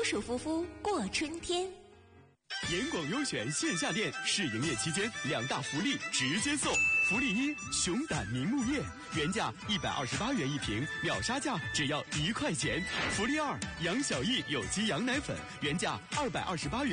舒服服过春天。 严广优选线下店试营业期间2大福利直接送。福利1：熊胆明目叶，原价128元一瓶，秒杀价只要1块钱。福利2：杨小益有机羊奶粉，原价228元。